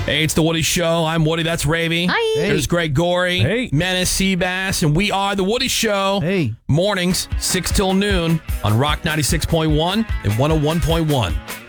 Hey, it's the Woody Show. I'm Woody. That's Ravy. Hi. Hey. There's Greg Gorey. Hey. Menace Seabass. And we are the Woody Show. Hey. Mornings, 6 till noon on Rock 96.1 and 101.1.